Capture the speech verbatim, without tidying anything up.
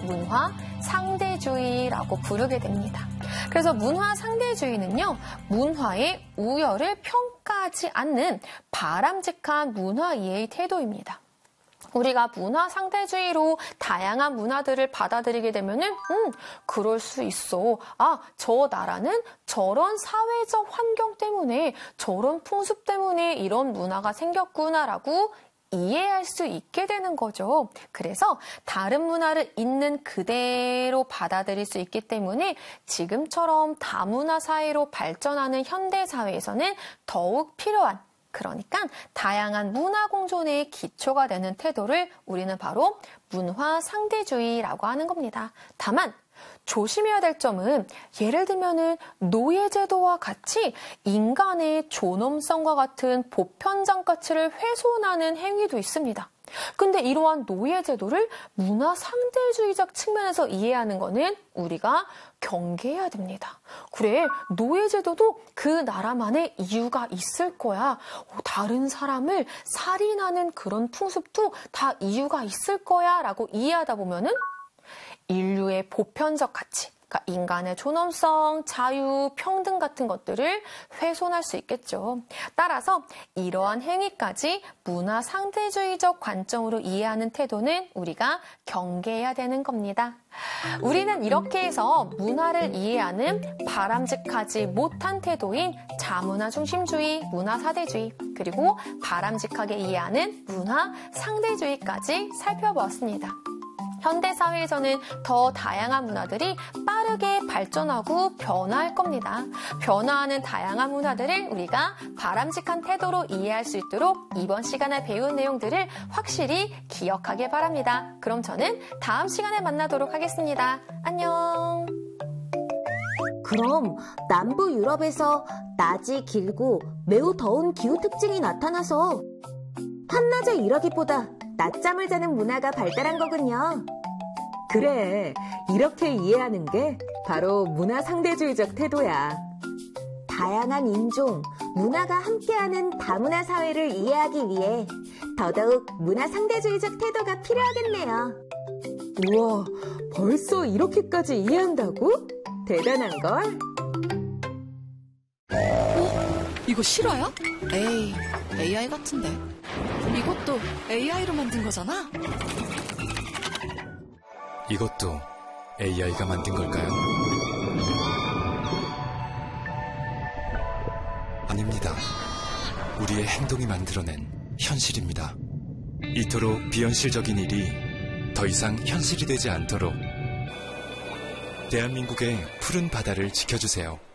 문화 상대주의라고 부르게 됩니다. 그래서 문화 상대주의는요, 문화의 우열을 평가하지 않는 바람직한 문화 이해의 태도입니다. 우리가 문화 상대주의로 다양한 문화들을 받아들이게 되면은 음, 그럴 수 있어. 아, 저 나라는 저런 사회적 환경 때문에 저런 풍습 때문에 이런 문화가 생겼구나라고 이해할 수 있게 되는 거죠. 그래서 다른 문화를 있는 그대로 받아들일 수 있기 때문에 지금처럼 다문화 사회로 발전하는 현대 사회에서는 더욱 필요한, 그러니까 다양한 문화 공존의 기초가 되는 태도를 우리는 바로 문화 상대주의라고 하는 겁니다. 다만 조심해야 될 점은 예를 들면은 노예제도와 같이 인간의 존엄성과 같은 보편적 가치를 훼손하는 행위도 있습니다. 근데 이러한 노예제도를 문화 상대주의적 측면에서 이해하는 거는 우리가 경계해야 됩니다. 그래, 노예제도도 그 나라만의 이유가 있을 거야. 다른 사람을 살인하는 그런 풍습도 다 이유가 있을 거야 라고 이해하다 보면은 인류의 보편적 가치, 그러니까 인간의 존엄성, 자유, 평등 같은 것들을 훼손할 수 있겠죠. 따라서 이러한 행위까지 문화 상대주의적 관점으로 이해하는 태도는 우리가 경계해야 되는 겁니다. 우리는 이렇게 해서 문화를 이해하는 바람직하지 못한 태도인 자문화 중심주의, 문화 사대주의, 그리고 바람직하게 이해하는 문화 상대주의까지 살펴보았습니다. 현대사회에서는 더 다양한 문화들이 빠르게 발전하고 변화할 겁니다. 변화하는 다양한 문화들을 우리가 바람직한 태도로 이해할 수 있도록 이번 시간에 배운 내용들을 확실히 기억하길 바랍니다. 그럼 저는 다음 시간에 만나도록 하겠습니다. 안녕. 그럼 남부 유럽에서 낮이 길고 매우 더운 기후 특징이 나타나서 한낮에 일하기보다 낮잠을 자는 문화가 발달한 거군요. 그래, 이렇게 이해하는 게 바로 문화 상대주의적 태도야. 다양한 인종, 문화가 함께하는 다문화 사회를 이해하기 위해 더더욱 문화 상대주의적 태도가 필요하겠네요. 우와, 벌써 이렇게까지 이해한다고? 대단한걸? 어? 이거 실화야? 에이, 에이아이 같은데. 이것도 에이아이로 만든 거잖아? 이것도 에이아이가 만든 걸까요? 아닙니다. 우리의 행동이 만들어낸 현실입니다. 이토록 비현실적인 일이 더 이상 현실이 되지 않도록 대한민국의 푸른 바다를 지켜주세요.